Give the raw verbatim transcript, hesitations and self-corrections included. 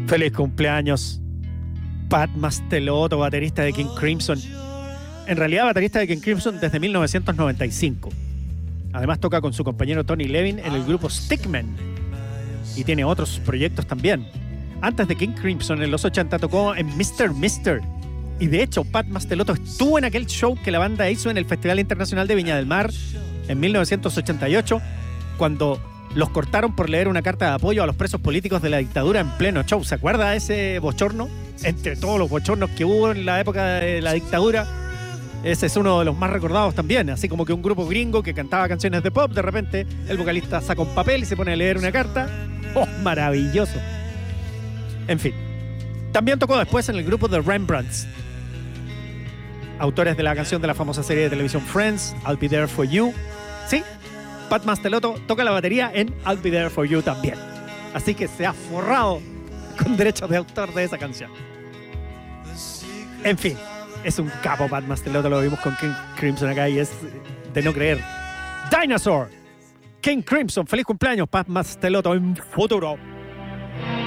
Feliz cumpleaños, Pat Mastelotto, baterista de King Crimson. En realidad, baterista de King Crimson desde mil novecientos noventa y cinco. Además, toca con su compañero Tony Levin en el grupo Stickman. Y tiene otros proyectos también. Antes de King Crimson, en los ochenta, tocó en mister mister. Y de hecho, Pat Mastelotto estuvo en aquel show que la banda hizo en el Festival Internacional de Viña del Mar en mil novecientos ochenta y ocho, cuando los cortaron por leer una carta de apoyo a los presos políticos de la dictadura en pleno show. ¿Se acuerda de ese bochorno? Entre todos los bochornos que hubo en la época de la dictadura, ese es uno de los más recordados también. Así como que un grupo gringo que cantaba canciones de pop, de repente el vocalista saca un papel y se pone a leer una carta. ¡Oh, maravilloso! En fin. También tocó después en el grupo The Rembrandts, autores de la canción de la famosa serie de televisión Friends, I'll Be There For You. Sí, Pat Mastelotto toca la batería en I'll Be There For You también. Así que se ha forrado con derechos de autor de esa canción. En fin, es un capo Pat Mastelotto, lo vimos con King Crimson acá y es de no creer. Dinosaur, King Crimson, feliz cumpleaños Pat Mastelotto en futuro.